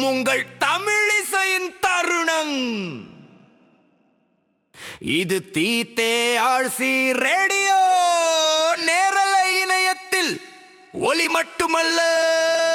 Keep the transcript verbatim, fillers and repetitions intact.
உங்கள் தமிழிசையின் தருணம். இது தீத்தே ஆழ்சி ரேடியோ நேரலை இணையத்தில் ஒலி மட்டுமல்ல